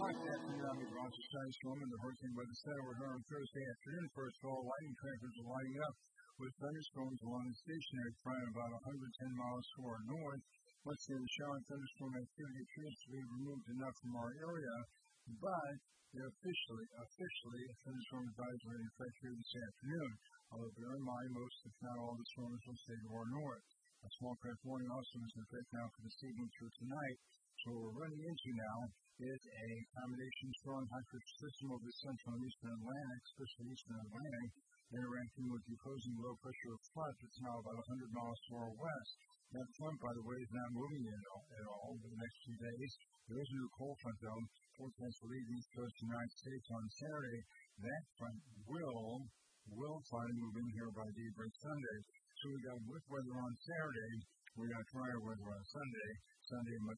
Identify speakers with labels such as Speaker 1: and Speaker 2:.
Speaker 1: Afternoon, I'm with Roger Storm in the Hurricane Weather Center. We're here on Thursday afternoon. First of all, lightning trackers are lighting up with thunderstorms along the stationary front about 110 miles to our north. Let's say the shower and thunderstorm activity appears to be removed enough from our area, but officially, a thunderstorm advisory in effect here this afternoon. Although bear in mind, most, if not all, the storms will stay to our north. A small craft warning also is in effect now for this evening through tonight. So what we're running into now is a combination strong high pressure system over the central and eastern Atlantic, especially eastern Atlantic, interacting with the opposing low pressure front that's now about 100 miles to our west. That front, by the way, is not moving at all over the next 2 days. There is a new cold front, though. Forecast will leave the east coast of the United States on Saturday. That front will finally move in here by daybreak Sunday. So we got wet weather on Saturday. We got drier weather on Sunday. Sunday, much